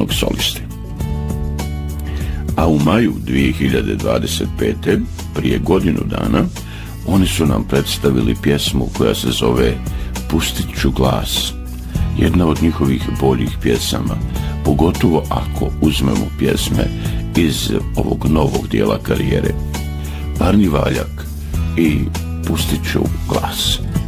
samostalnog soliste. A u maju 2025. prije godinu dana oni su nam predstavili pjesmu koja se zove Pustit ću glas. Jedna od njihovih boljih pjesama, pogotovo ako uzmemo pjesme iz ovog novog dijela karijere. Parni valjak i Pustit ću glas.